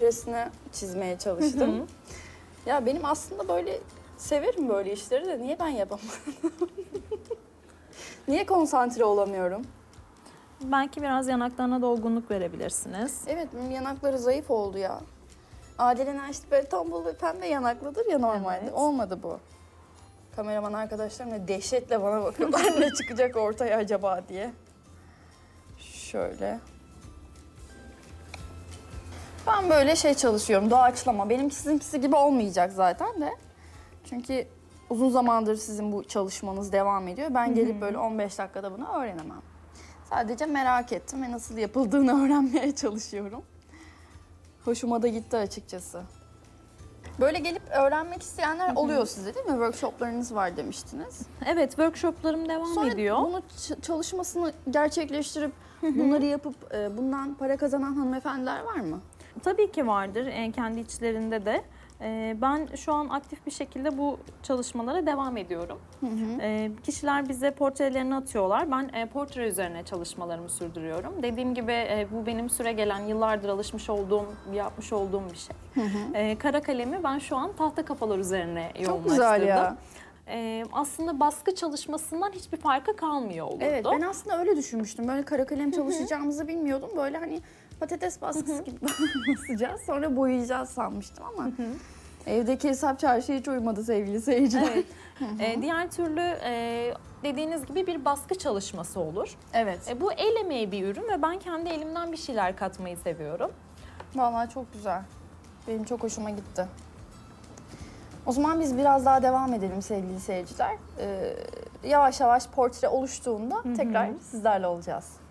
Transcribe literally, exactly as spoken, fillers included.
portresini çizmeye çalıştım. Hı hı. Ya benim aslında böyle severim böyle işleri de niye ben yapamadım? Niye konsantre olamıyorum? Belki biraz yanaklarına dolgunluk verebilirsiniz. Evet, benim yanakları zayıf oldu ya. Adile işte böyle tombul ve pembe yanaklıdır ya normalde. Evet. Olmadı bu. Kameraman arkadaşlarım da dehşetle bana bakıyorlar ne çıkacak ortaya acaba diye. Şöyle. Ben böyle şey çalışıyorum, doğaçlama. Benimki sizinkisi gibi olmayacak zaten de. Çünkü uzun zamandır sizin bu çalışmanız devam ediyor. Ben gelip böyle on beş dakikada bunu öğrenemem. Sadece merak ettim ve nasıl yapıldığını öğrenmeye çalışıyorum. Hoşuma da gitti açıkçası. Böyle gelip öğrenmek isteyenler oluyor size değil mi? Workshoplarınız var demiştiniz. Evet, workshoplarım devam Sonra ediyor. bunu ç- çalışmasını gerçekleştirip bunları yapıp e, bundan para kazanan hanımefendiler var mı? Tabii ki vardır e, kendi içlerinde de. E, ben şu an aktif bir şekilde bu çalışmalara devam ediyorum. Hı hı. E, kişiler bize portrelerini atıyorlar. Ben e, portre üzerine çalışmalarımı sürdürüyorum. Dediğim gibi e, bu benim süre gelen, yıllardır alışmış olduğum, yapmış olduğum bir şey. Hı hı. E, kara kalemi ben şu an tahta kafalar üzerine Çok yoğunlaştırdım. güzel ya. E, aslında baskı çalışmasından hiçbir farkı kalmıyor olurdu. Evet, ben aslında öyle düşünmüştüm. Böyle kara kalem çalışacağımızı bilmiyordum. Böyle hani patates baskısı gibi basacağız. Sonra boyayacağız sanmıştım ama evdeki hesap çarşıya hiç uymadı sevgili seyirciler. Evet. E, diğer türlü e, dediğiniz gibi bir baskı çalışması olur. Evet. E, bu el emeği bir ürün ve ben kendi elimden bir şeyler katmayı seviyorum. Vallahi çok güzel. Benim çok hoşuma gitti. O zaman biz biraz daha devam edelim sevgili seyirciler. Ee, yavaş yavaş portre oluştuğunda tekrar sizlerle olacağız.